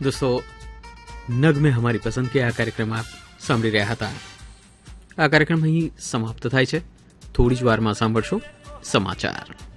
દોસ્તો, નગમે અમારી પસંદ કે આ કાર્યક્રમ આપ સાંભળી રહ્યા હતા. આ કાર્યક્રમ અહીં સમાપ્ત થાય છે. થોડી જ વારમાં સાંભળશો સમાચાર.